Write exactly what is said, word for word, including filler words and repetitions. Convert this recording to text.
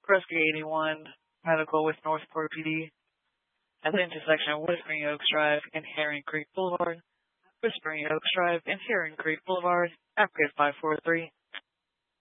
Rescue eighty-one, medical with Northport P D. At the intersection of Whispering Oaks Drive and Herring Creek Boulevard. Whispering Oaks Drive and Herring Creek Boulevard. Applicant five four three.